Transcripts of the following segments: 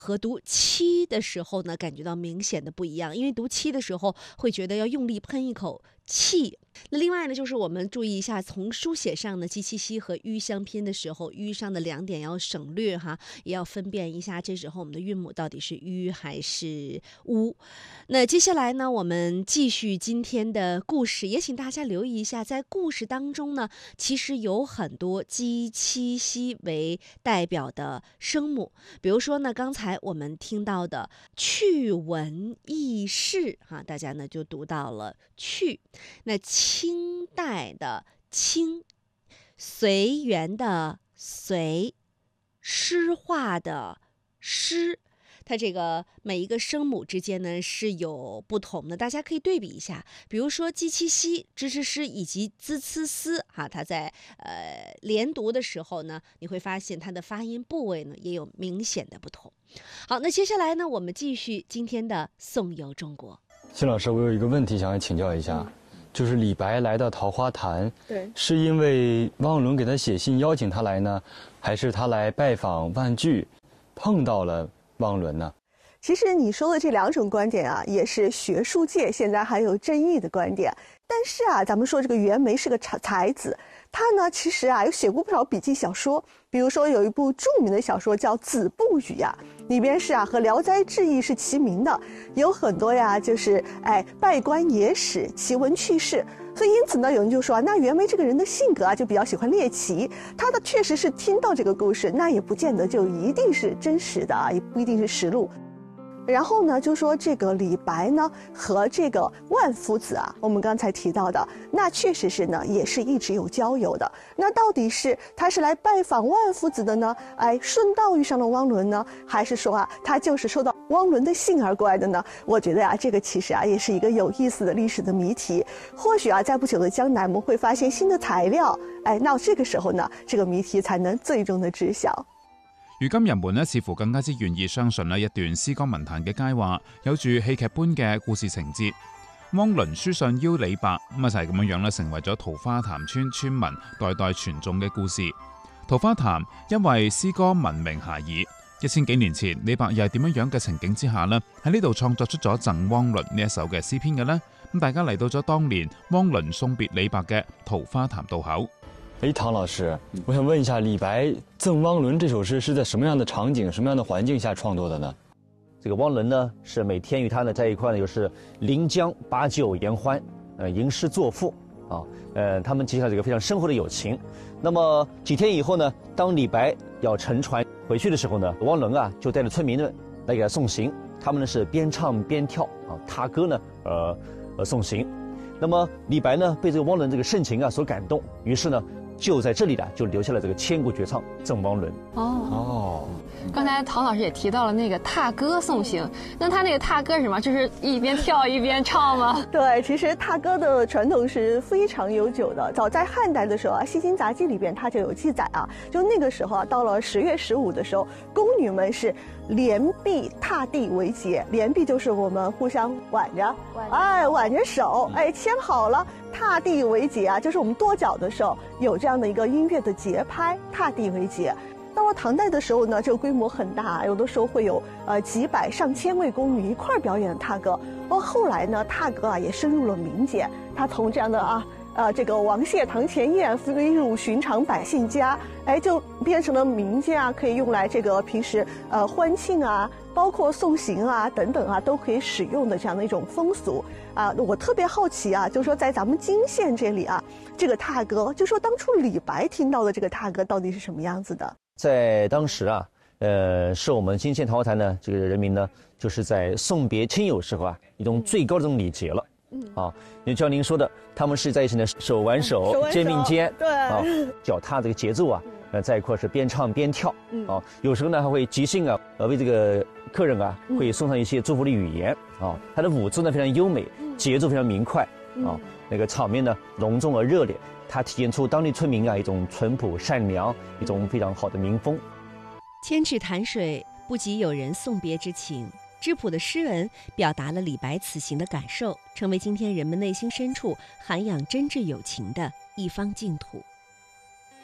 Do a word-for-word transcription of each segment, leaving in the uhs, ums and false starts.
和读七的时候呢，感觉到明显的不一样，因为读七的时候会觉得要用力喷一口气。那另外呢，就是我们注意一下，从书写上呢，鸡七夕和吁相拼的时候，吁上的两点要省略哈，也要分辨一下，这时候我们的韵母到底是吁还是乌。那接下来呢，我们继续今天的故事，也请大家留意一下，在故事当中呢，其实有很多鸡七夕为代表的声母，比如说呢，刚才我们听到的趣闻轶事哈，大家呢就读到了趣。那清代的清，随缘的随，诗画的诗，它这个每一个声母之间呢是有不同的，大家可以对比一下。比如说鸡七夕、支支诗以及滋呲丝哈，它在呃连读的时候呢，你会发现它的发音部位呢也有明显的不同。好，那接下来呢，我们继续今天的颂游中国。 辛老师，我有一个问题想要请教一下。嗯，就是李白来到桃花潭， 对， 是因为汪伦给他写信邀请他来呢，还是他来拜访万具，碰到了汪伦呢？ 其实你说的这两种观点啊，也是学术界现在还有争议的观点。但是啊，咱们说这个袁枚是个才子，他呢其实啊有写过不少笔记小说，比如说有一部著名的小说叫《子不语》啊，里边是啊和《聊斋志异》是齐名的，有很多呀就是哎拜官野史、奇闻趣事。所以因此呢，有人就说啊，那袁枚这个人的性格啊就比较喜欢猎奇，他的确实是听到这个故事，那也不见得就一定是真实的啊，也不一定是实录。然后呢，就说这个李白呢和这个万夫子啊，我们刚才提到的，那确实是呢，也是一直有交友的。那到底是他是来拜访万夫子的呢？哎，顺道遇上了汪伦呢，还是说啊，他就是受到汪伦的信而过来的呢？我觉得呀、啊，这个其实啊，也是一个有意思的历史的谜题。或许啊，在不久的将来，我们会发现新的材料，哎，那这个时候呢，这个谜题才能最終的知曉。 如今人們咧似乎更加之願意相信咧一段詩歌文壇嘅佳話，有住戲劇般嘅故事情節。汪倫書信邀李白，咁就係咁樣樣咧，成為咗桃花潭村村民代代傳頌嘅故事。桃花潭因為詩歌聞名遐邇，一千幾年前李白又係點樣樣嘅情景之下呢？喺呢度創作出咗贈汪倫呢一首嘅詩篇嘅呢？咁大家嚟到咗當年汪倫送別李白嘅桃花潭渡口。 哎，唐老師，我想問一下，李白《贈汪倫》這首詩是在什麼樣的場景、什麼樣的環境下創作的呢？ 這個汪倫呢，是每天與他呢在一塊呢，就是臨江把酒言歡，呃，吟詩作賦啊，呃，他們結下這個非常深厚的友情。那麼幾天以後呢，當李白要乘船回去的時候呢，汪倫啊就帶着村民們來給他送行，他們呢是邊唱邊跳啊，踏歌呢，呃，呃送行。那麼李白呢被這個汪倫這個盛情啊所感動，於是呢。就在這裡呢，就留下了這個千古絕唱《贈汪倫》。 哦哦， 剛才唐老師也提到了那個踏歌送行，那他那個踏歌是什麼？就是一邊跳一邊唱嗎？ 對，其實踏歌的傳統是非常悠久的。早在漢代的時候啊，《西京雜記》裡邊它就有記載啊，就那個時候啊，到了十月十五的時候，宮女們是連臂踏地為節，連臂就是我們互相挽着，哎，挽着手，哎，牽好了。踏地為節啊，就是我們跺腳的時候有這樣的一個音樂的節拍，踏地為節。到了唐代的時候呢，這個規模很大，有的時候會有呃幾百上千位宮女一塊表演踏歌。而後來呢，踏歌啊也深入了民間，它從這樣的啊呃這個王謝堂前燕飛入尋常百姓家，哎，就變成了民間啊可以用來這個平時呃歡慶啊，包括送行啊等等啊都可以使用的這樣的一種風俗啊。我特別好奇啊，就是說在咱們涇縣這裡啊，這個踏歌，就說當初李白聽到的這個踏歌到底是什麼樣子的？ 在當時啊，呃，是我們涇縣桃花潭呢，這個人民呢，就是在送別親友時候啊，一種最高的這種禮節了。嗯，啊，就像您說的，他們是在一起呢，手挽手，肩並肩， 對， 啊，腳踏這個節奏啊，呃，在一塊是邊唱邊跳，嗯，啊，有時候呢還會即興啊，呃，為這個客人啊，會送上一些祝福的語言，啊，他的舞姿呢非常優美，節奏非常明快，啊，那個場面呢隆重而熱烈，它體現出當地村民啊一種淳樸善良，一種非常好的民風。 千尺潭水不及有人送別之情。質樸的詩文表達了李白此行的感受，成為今天人們內心深處涵養真摯友情的一方淨土。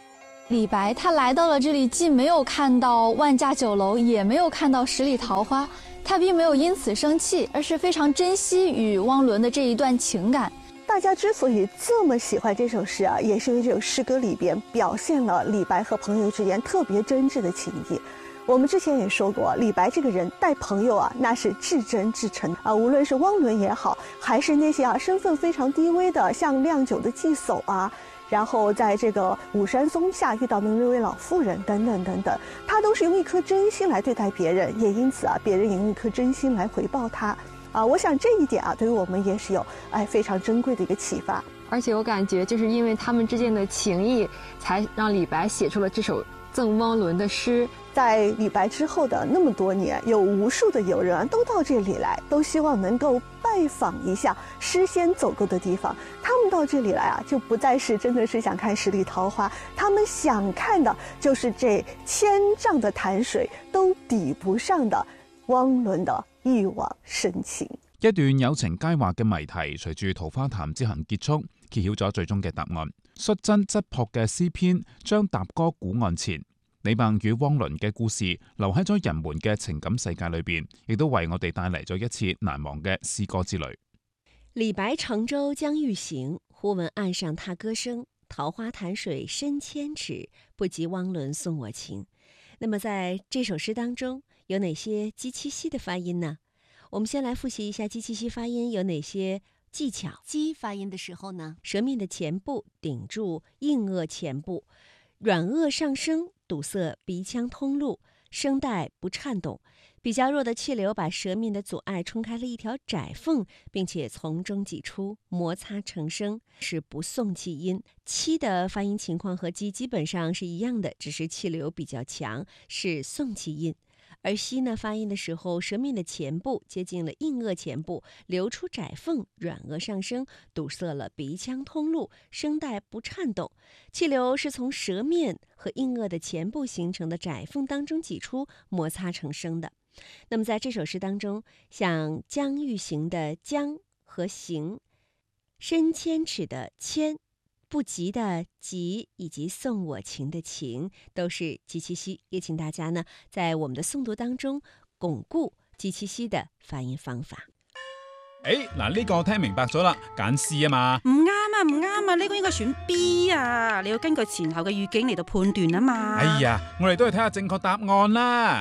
李白他来到了这里，既没有看到万家酒楼，也没有看到十里桃花，他并没有因此生气，而是非常珍惜与汪伦的这一段情感。 大家之所以这么喜欢这首诗啊，也是因为这首诗歌里边表现了李白和朋友之间特别真挚的情谊。我们之前也说过，李白这个人待朋友啊，那是至真至诚啊。无论是汪伦也好，还是那些啊身份非常低微的，像酿酒的祭叟啊，然后在这个武山松下遇到的那位老妇人等等等等，他都是用一颗真心来对待别人，也因此啊，别人也用一颗真心来回报他。啊，我想这一点啊，对于我们也是有哎非常珍贵的一个启发。 而且我感觉，就是因为他们之间的情谊，才让李白写出了这首赠汪伦的诗。 在李白之后的那么多年，有无数的友人都到这里来，都希望能够拜访一下诗仙走过的地方。他们到这里来啊，就不再是真的是想看十里桃花，他们想看的就是这千丈的潭水都抵不上的汪伦的一往深情。 一段友情佳話嘅謎題，隨住桃花潭之行結束，揭曉咗最終嘅答案。率真質樸嘅詩篇將踏歌古岸前，李白與汪倫嘅故事留喺咗人們嘅情感世界裏邊，亦都為我哋帶嚟咗一次難忘嘅詩歌之旅。 李白乘舟將欲行，忽聞岸上踏歌聲，桃花潭水深千尺，不及汪倫送我情。那麼在這首詩當中，有哪些雞七夕的發音呢？我們先來複習一下雞七夕發音有哪些技巧。雞發音的時候呢，舌面的前部頂住硬腭前部，軟腭上升，堵塞鼻腔通路，聲帶不顫動。比較弱的氣流把舌面的阻礙衝開了一條窄縫，並且從中擠出，摩擦成聲，是不送氣音。七的發音情況和雞基本上是一樣的，只是氣流比較強，是送氣音。而西呢，發音的時候，舌面的前部接近了硬腭前部，流出窄縫，軟腭上升，堵塞了鼻腔通路，聲帶不顫動。氣流是從舌面和硬腭的前部形成的窄縫當中擠出，摩擦成聲的。那麼在這首詩當中，像將欲行的將和行，深千尺的千，不及的及，以及送我情的情，都是雞七夕。也請大家呢，在我們的誦讀當中鞏固雞七夕的發音方法。 誒，嗱呢個我聽明白咗啦，揀 C 啊嘛。 唔啱啊，唔啱啊，呢個應該選 B 啊，你要根據前後嘅語境嚟到判斷啊嘛。 哎呀，我哋都係睇下正確答案啦。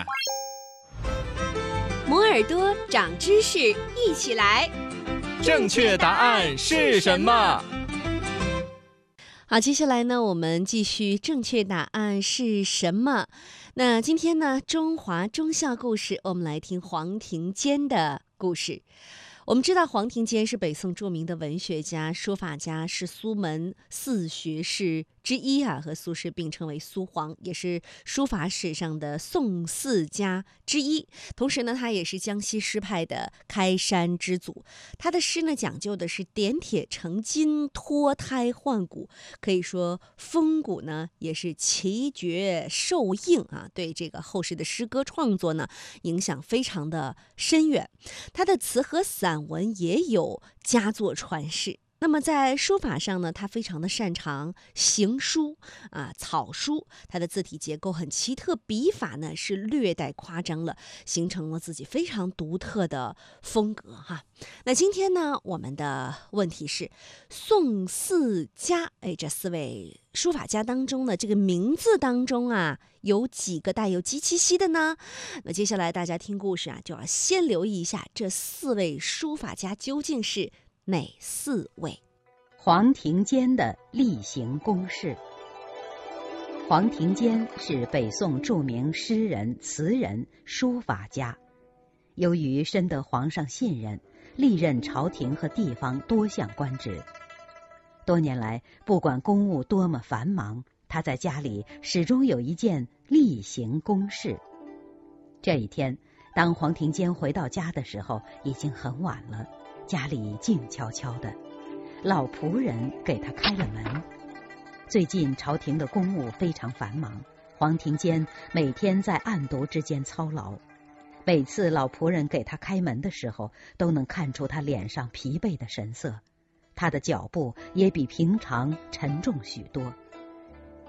摩耳朵長知識，一起來。 正確答案是什麼？ 好，接下來呢，我們繼續正確答案是什麼？那今天呢，中華忠孝故事，我們來聽黃庭堅的故事。我們知道黃庭堅是北宋著名的文學家、書法家，是蘇門四學士之一啊，和蘇軾並稱為蘇黃，也是書法史上的宋四家之一。同時呢，他也是江西詩派的開山之祖。他的詩呢，講究的是點鐵成金、脫胎換骨，可以說風骨呢也是奇絕受應啊，對這個後世的詩歌創作呢影響非常的深遠。他的詞和散文也有佳作傳世。那麼在書法上呢，他非常的擅長行書啊、草書，他的字體結構很奇特，筆法呢是略帶誇張了，形成了自己非常獨特的風格哈。那今天呢，我們的問題是宋四家，哎，這四位書法家當中呢，這個名字當中啊，有幾個帶有雞七夕的呢？那接下來大家聽故事啊，就要先留意一下這四位書法家究竟是哪四位？ 黃庭堅的例行公事。黃庭堅是北宋著名詩人、詞人、書法家。由於深得皇上信任，歷任朝廷和地方多項官職。多年來，不管公務多麼繁忙，他在家裡始終有一件例行公事。這一天，當黃庭堅回到家的時候，已經很晚了。家裡靜悄悄的，老僕人給他開了門。最近朝廷的公務非常繁忙，黃庭堅每天在案牘之間操勞。每次老僕人給他開門的時候，都能看出他臉上疲憊的神色，他的腳步也比平常沉重許多。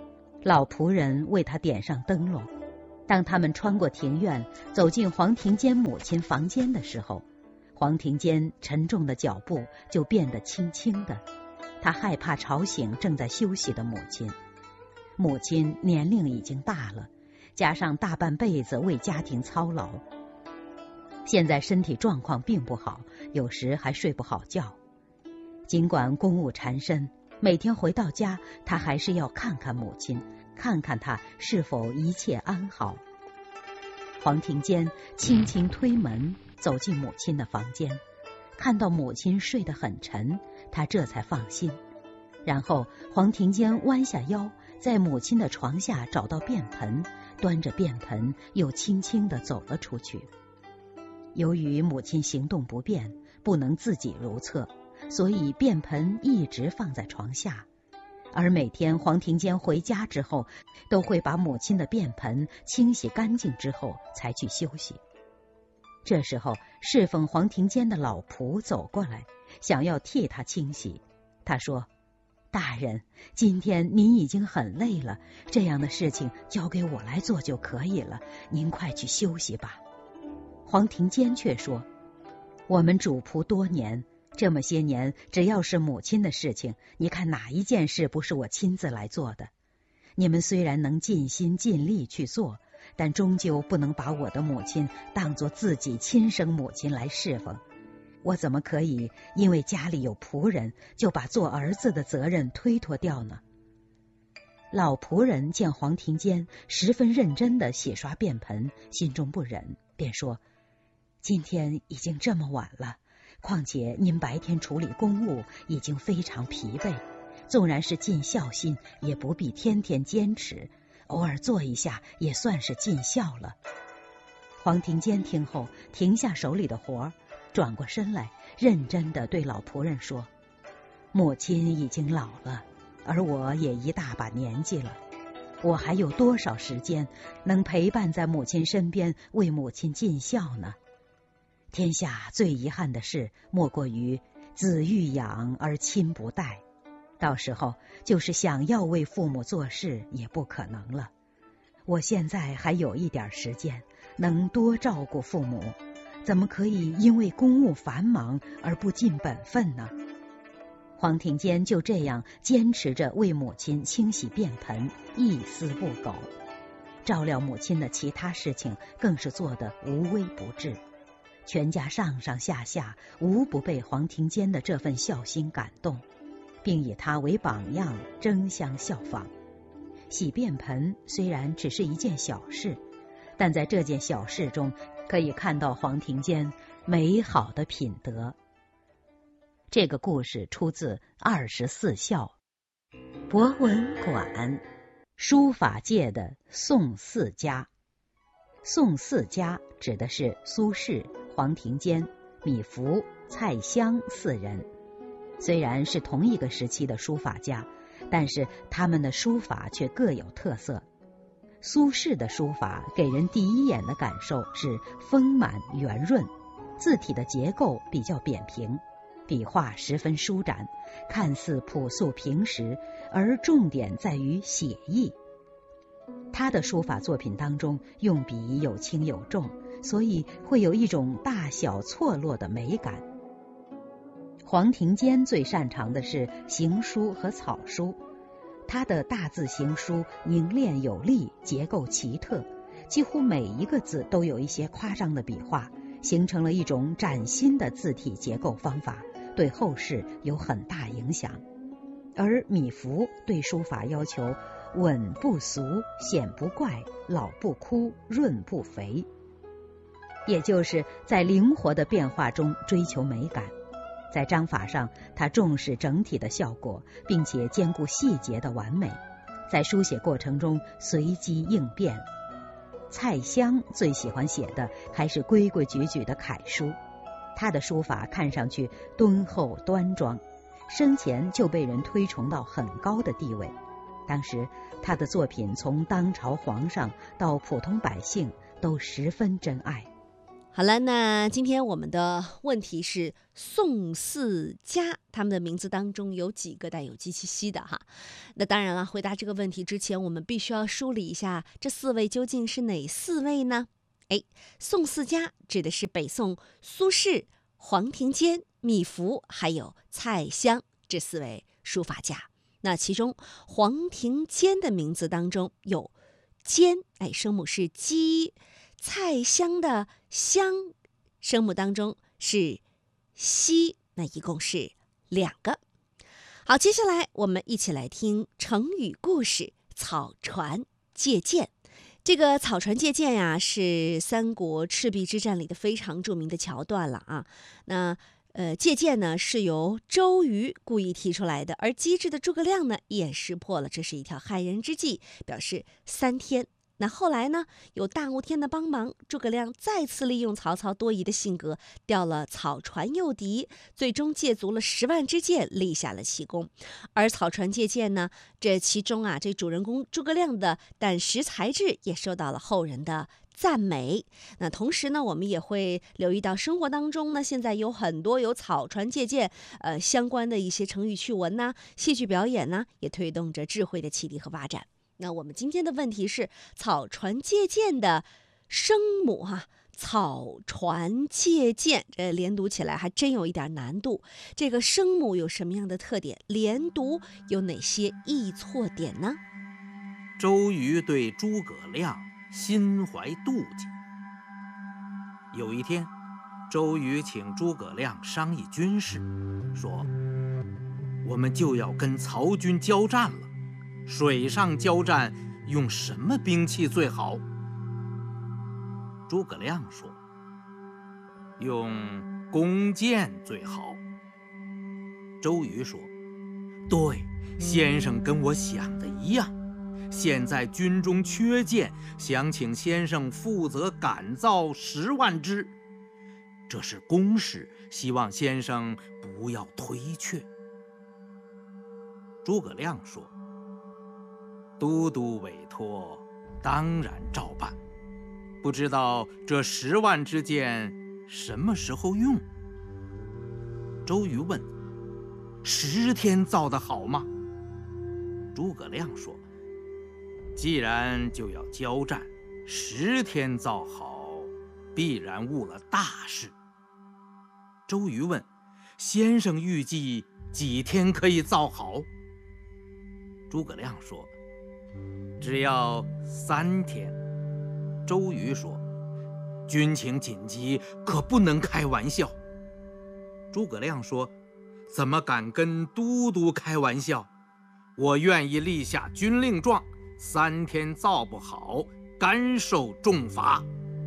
老仆人为他点上灯笼。当他们穿过庭院，走进黄庭坚母亲房间的时候，黄庭坚沉重的脚步就变得轻轻的。他害怕吵醒正在休息的母亲。母亲年龄已经大了，加上大半辈子为家庭操劳，现在身体状况并不好，有时还睡不好觉。尽管公务缠身，每天回到家，他还是要看看母亲，看看她是否一切安好。黄庭坚轻轻推门走进母亲的房间，看到母亲睡得很沉，他这才放心。然后黄庭坚弯下腰，在母亲的床下找到便盆，端着便盆又轻轻地走了出去。由于母亲行动不便，不能自己如厕，所以便盆一直放在床下。而每天黄庭坚回家之后，都会把母亲的便盆清洗干净之后才去休息。这时候侍奉黄庭坚的老仆走过来，想要替他清洗。他说：大人，今天您已经很累了，这样的事情交给我来做就可以了，您快去休息吧。黄庭坚却说：我们主仆多年，这么些年，只要是母亲的事情，你看哪一件事不是我亲自来做的？你们虽然能尽心尽力去做，但终究不能把我的母亲当作自己亲生母亲来侍奉。我怎么可以因为家里有仆人，就把做儿子的责任推脱掉呢？老仆人见黄庭坚十分认真地洗刷便盆，心中不忍，便说：今天已经这么晚了，况且您白天处理公务已经非常疲惫，纵然是尽孝心，也不必天天坚持，偶尔做一下也算是尽孝了。黄庭坚听后停下手里的活，转过身来，认真地对老仆人说：母亲已经老了，而我也一大把年纪了，我还有多少时间能陪伴在母亲身边，为母亲尽孝呢？天下最遗憾的事，莫过于子欲养而亲不待，到时候就是想要为父母做事也不可能了。我现在还有一点时间，能多照顾父母，怎么可以因为公务繁忙而不尽本分呢？黄庭坚就这样坚持着为母亲清洗便盆，一丝不苟。照料母亲的其他事情更是做得无微不至，全家上上下下无不被黄庭坚的这份孝心感动，并以他为榜样，争相效仿。洗便盆虽然只是一件小事，但在这件小事中可以看到黄庭坚美好的品德。这个故事出自《二十四孝》。博文馆，书法界的宋四家。宋四家指的是苏轼、黄庭坚、米芾、蔡襄四人。虽然是同一个时期的书法家，但是他们的书法却各有特色。苏轼的书法给人第一眼的感受是丰满圆润，字体的结构比较扁平，笔画十分舒展，看似朴素平实，而重点在于写意。他的书法作品当中用笔有轻有重，所以会有一种大小错落的美感。黄庭坚最擅长的是行书和草书，他的大字行书凝练有力，结构奇特，几乎每一个字都有一些夸张的笔画，形成了一种崭新的字体结构方法，对后世有很大影响。而米芾对书法要求稳不俗，显不怪，老不枯，润不肥，也就是在灵活的变化中追求美感。在章法上，他重视整体的效果，并且兼顾细节的完美，在书写过程中随机应变。蔡襄最喜欢写的还是规规矩矩的楷书，他的书法看上去敦厚端庄，生前就被人推崇到很高的地位。当时他的作品从当朝皇上到普通百姓都十分珍爱。 好了，那今天我们的问题是宋四家，他们的名字当中有几个带有鸡七夕的哈？那当然了，回答这个问题之前，我们必须要梳理一下这四位究竟是哪四位呢？哎，宋四家指的是北宋苏轼、黄庭坚、米芾还有蔡襄这四位书法家。那其中黄庭坚的名字当中有坚，哎，声母是鸡；蔡襄的襄，声母当中是西，那一共是两个。好，接下来我们一起来听成语故事草船借箭。这个草船借箭呀，是三国赤壁之战里的非常著名的桥段了啊。那呃，借箭呢是由周瑜故意提出来的，而机智的诸葛亮呢也识破了这是一条害人之计，表示三天。那后来呢，有大雾天的帮忙，诸葛亮再次利用曹操多疑的性格，调了草船诱敌，最终借足了十万支箭，立下了奇功。而草船借箭呢，这其中啊，这主人公诸葛亮的胆识才智也受到了后人的赞美。那同时呢，我们也会留意到生活当中呢，现在有很多有草船借箭呃相关的一些成语趣闻呐、戏剧表演呐，也推动着智慧的启迪和发展。那我们今天的问题是草船借箭的声母哈、啊，草船借箭，这连读起来还真有一点难度。这个声母有什么样的特点？连读有哪些易错点呢？ 周瑜对诸葛亮心怀妒忌。有一天，周瑜请诸葛亮商议军事，说：“我们就要跟曹军交战了。水上交战用什么兵器最好？”诸葛亮说：“用弓箭最好。”周瑜说：“对，先生跟我想的一样。现在军中缺箭，想请先生负责赶造十万支，这是公事，希望先生不要推却。”诸葛亮说：“都督委托，当然照办。不知道这十万支箭什么时候用？”周瑜问：“十天造得好吗？”诸葛亮说：“既然就要交战，十天造好，必然误了大事。”周瑜问：“先生预计几天可以造好？”诸葛亮说：“只要三天。”周瑜说：“军情紧急，可不能开玩笑。”诸葛亮说：“怎么敢跟都督开玩笑？我愿意立下军令状，三天造不好，甘受重罚。”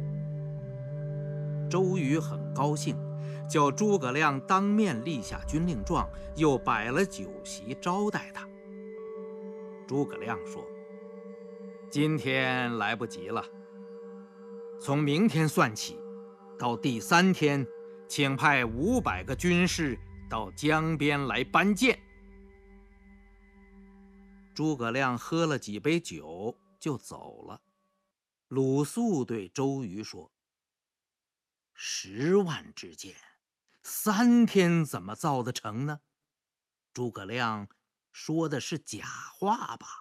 周瑜很高兴，叫诸葛亮当面立下军令状，又摆了酒席招待他。诸葛亮说：“今天来不及了，从明天算起，到第三天，请派五百个军士到江边来搬箭。”诸葛亮喝了几杯酒就走了。鲁肃对周瑜说：“十万支箭，三天怎么造得成呢？诸葛亮说的是假话吧？”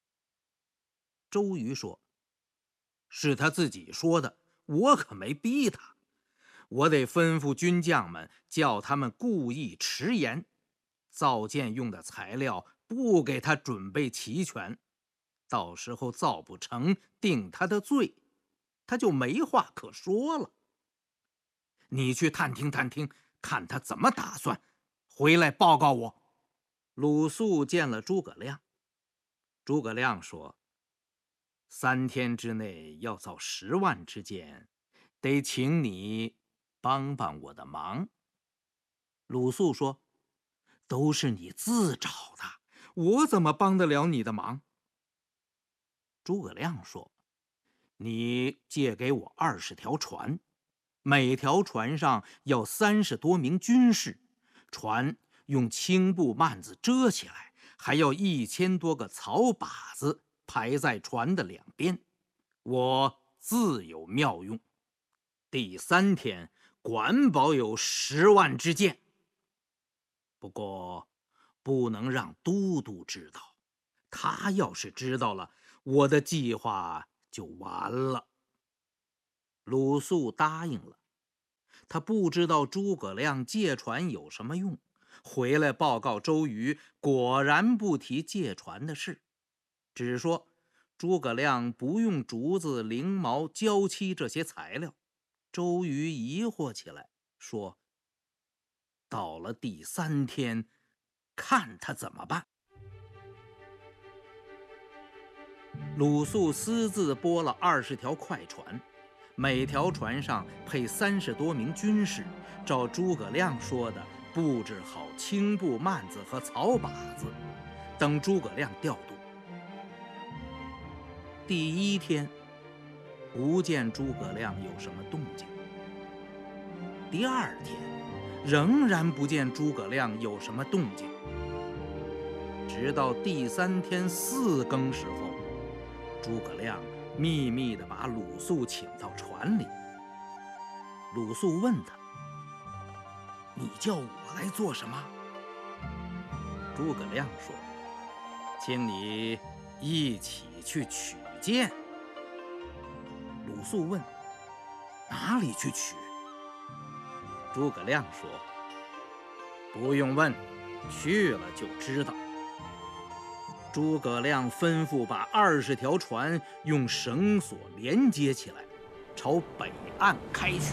周瑜说：“是他自己说的，我可没逼他。我得吩咐军将们，叫他们故意迟延，造箭用的材料不给他准备齐全，到时候造不成，定他的罪，他就没话可说了。你去探听探听，看他怎么打算，回来报告我。”鲁肃见了诸葛亮，诸葛亮说：“三天之内要造十万支箭，得请你帮帮我的忙。”鲁肃说：“都是你自找的，我怎么帮得了你的忙？”诸葛亮说：“你借给我二十条船，每条船上要三十多名军士，船用青布幔子遮起来，还要一千多个草靶子排在船的两边，我自有妙用。 第三天管保有十万支箭。不过不能让都督知道，他要是知道了，我的计划就完了。鲁肃答应了。他不知道诸葛亮借船有什么用，回来报告周瑜，果然不提借船的事，只说诸葛亮不用竹子、翎毛、胶漆这些材料。周瑜疑惑起来，说：到了第三天，看他怎么办。鲁肃私自拨了二十条快船，每条船上配三十多名军士，照诸葛亮说的布置好青布幔子和草靶子，等诸葛亮调度。第一天不见诸葛亮有什么动静，第二天仍然不见诸葛亮有什么动静，直到第三天四更时候，诸葛亮秘密地把鲁肃请到船里。鲁肃问他：你叫我来做什么？诸葛亮说：请你一起去取剑。鲁肃问：哪里去取？诸葛亮说：不用问，去了就知道。诸葛亮吩咐把二十条船用绳索连接起来，朝北岸开去。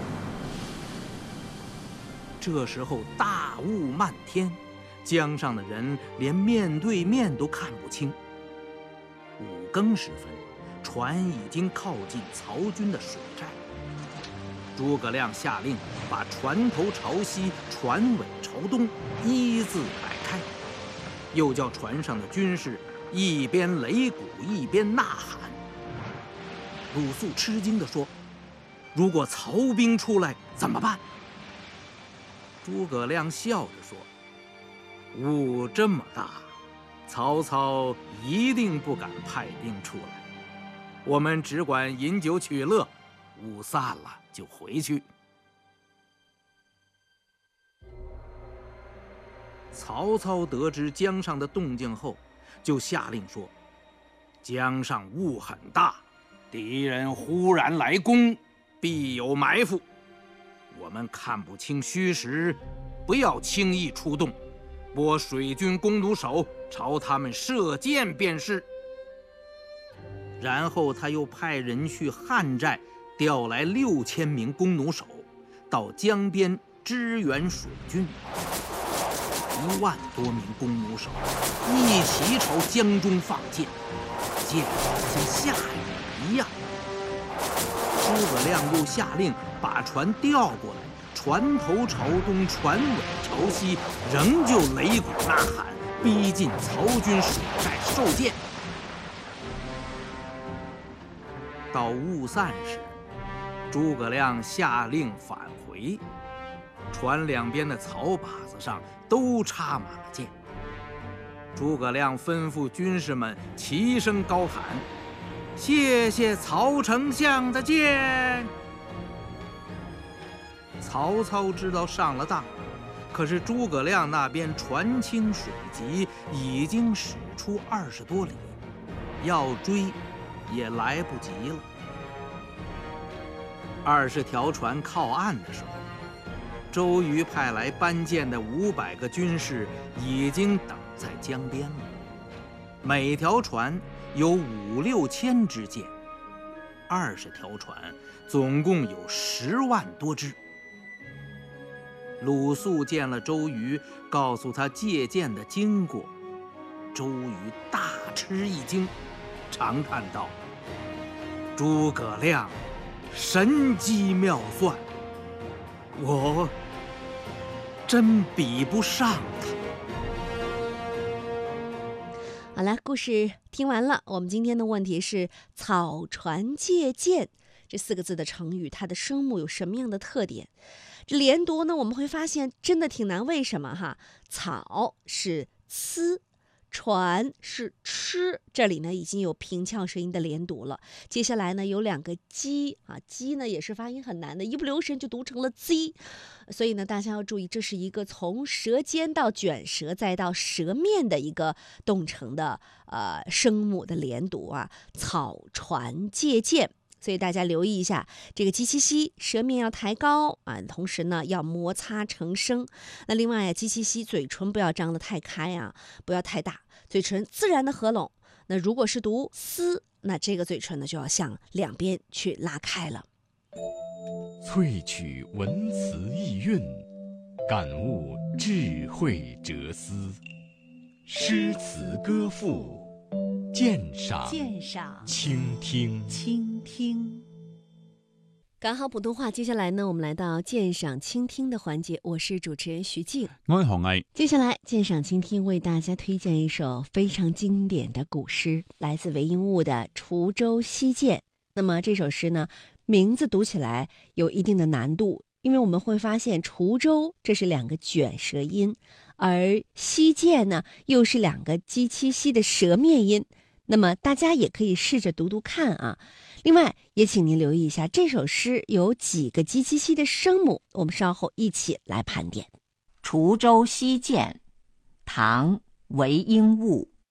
这时候大雾漫天，江上的人连面对面都看不清。五更时分，船已经靠近曹军的水寨。诸葛亮下令把船头朝西，船尾朝东，一字摆开，又叫船上的军士一边擂鼓一边呐喊。鲁肃吃惊地说：如果曹兵出来怎么办？诸葛亮笑着说：雾这么大，曹操一定不敢派兵出来，我们只管饮酒取乐，雾散了就回去。曹操得知江上的动静后，就下令说：江上雾很大，敌人忽然来攻，必有埋伏，我们看不清虚实，不要轻易出动，拨水军弓弩手朝他们射箭便是。然后他又派人去汉寨调来六千名弓弩手，到江边支援水军。一万多名弓弩手一起朝江中放箭，箭像下雨一样。诸葛亮又下令把船调过来，船头朝东，船尾朝西，仍旧擂鼓呐喊，逼近曹军水寨受箭。到雾散时，诸葛亮下令返回，船两边的草靶子上都插满了箭。诸葛亮吩咐军士们齐声高喊：谢谢曹丞相的箭。曹操知道上了当，可是诸葛亮那边船轻水急，已经驶出二十多里，要追也来不及了。二十条船靠岸的时候，周瑜派来搬箭的五百个军士已经等在江边了。每条船有五六千支箭，二十条船总共有十万多支。鲁肃见了周瑜，告诉他借箭的经过。周瑜大吃一惊，长叹道：诸葛亮神机妙算，我真比不上他。 好了，故事听完了。我们今天的问题是“草船借箭”这四个字的成语，它的声母有什么样的特点？这连读呢，我们会发现真的挺难。为什么哈？草是呲， 船是吃，这里呢已经有平翘舌音的连读了。接下来呢有两个鸡啊，鸡呢也是发音很难的，一不留神就读成了 z， 所以呢大家要注意，这是一个从舌尖到卷舌再到舌面的一个动成的呃声母的连读啊，草船借箭。所以大家留意一下，这个 j 七 西舌面要抬高啊，同时呢要摩擦成声。那另外啊 j 七 西嘴唇不要张得太开啊，不要太大，嘴唇自然的合拢。那如果是读丝，那这个嘴唇呢就要向两边去拉开了。 萃取文词意蕴，感悟智慧哲思，诗词歌赋，鉴赏鉴赏倾听倾听。赶好普通话，接下来呢，我们来到鉴赏倾听的环节，我是主持人徐静， 我係何毅。 接下来鉴赏倾听为大家推荐一首非常经典的古诗，来自韦应物的《滁州西涧》。那么这首诗呢，名字读起来有一定的难度，因为我们会发现滁州这是两个卷舌音，而西涧呢又是两个 j 七 西的舌面音。那么大家也可以试着读读看啊。另外也请您留意一下这首诗有几个 j 七 西的声母，我们稍后一起来盘点。 滁州西涧，唐·韦应物。